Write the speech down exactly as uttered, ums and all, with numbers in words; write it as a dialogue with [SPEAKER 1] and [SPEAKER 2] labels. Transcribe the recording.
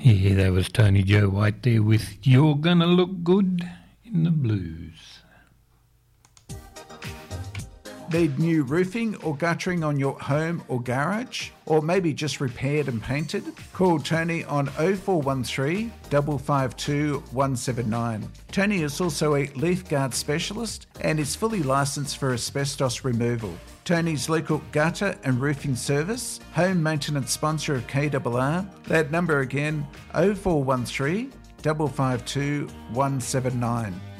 [SPEAKER 1] Yeah, that was Tony Joe White there with You're Gonna Look Good in the Blues.
[SPEAKER 2] Need new roofing or guttering on your home or garage? Or maybe just repaired and painted? Call Tony on oh four one three, five five two, one seven nine. Tony is also a leaf guard specialist and is fully licensed for asbestos removal. Tony's local gutter and roofing service, home maintenance sponsor of K R R. That number again, oh four one three, five five two, one seven nine.